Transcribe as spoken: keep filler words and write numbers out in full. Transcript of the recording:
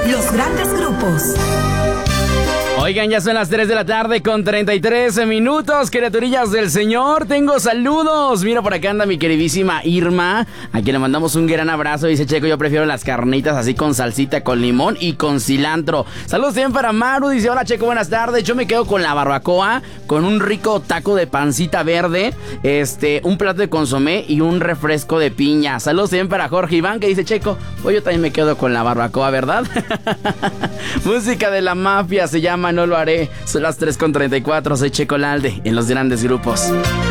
Los grandes grupos. Oigan, ya son las tres de la tarde con treinta y tres minutos, criaturillas del Señor. Tengo saludos. Mira, por acá anda mi queridísima Irma, a quien le mandamos un gran abrazo. Dice: Checo, yo prefiero las carnitas así con salsita, con limón y con cilantro. Saludos también para Maru. Dice: hola, Checo, buenas tardes. Yo me quedo con la barbacoa, con un rico taco de pancita verde, este, un plato de consomé y un refresco de piña. Saludos también para Jorge Iván, que dice: Checo, pues yo también me quedo con la barbacoa, ¿verdad? Música de la mafia se llama No Lo Haré. Son las tres con treinta y cuatro. Soy Checo Lalde en los grandes grupos.